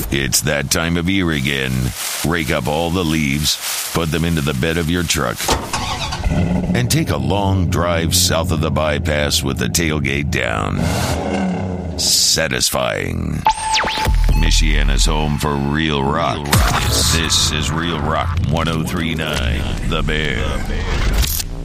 It's that time of year again. Rake up all the leaves, put them into the bed of your truck, and take a long drive south of the bypass with the tailgate down. Satisfying. Michiana's home for real rock. This is Real Rock 103.9, The Bear.